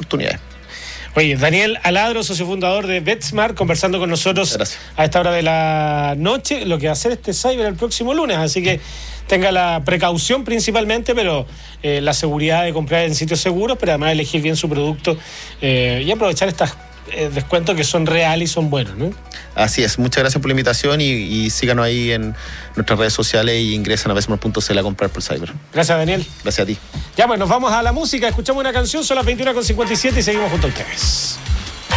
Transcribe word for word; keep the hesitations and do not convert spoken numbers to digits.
oportunidades. Oye, Daniel Aladro, socio fundador de BetSmart, conversando con nosotros a esta hora de la noche, lo que va a hacer este Cyber el próximo lunes, así que tenga la precaución principalmente, pero eh, la seguridad de comprar en sitios seguros, pero además elegir bien su producto eh, y aprovechar estos eh, descuentos que son reales y son buenos, ¿no? Así es, muchas gracias por la invitación y, y síganos ahí en nuestras redes sociales y ingresen a betSmart punto c l a comprar por Cyber. Gracias, Daniel. Gracias a ti. Ya, pues nos vamos a la música, escuchamos una canción, son las veintiuna con cincuenta y siete y seguimos junto a ustedes.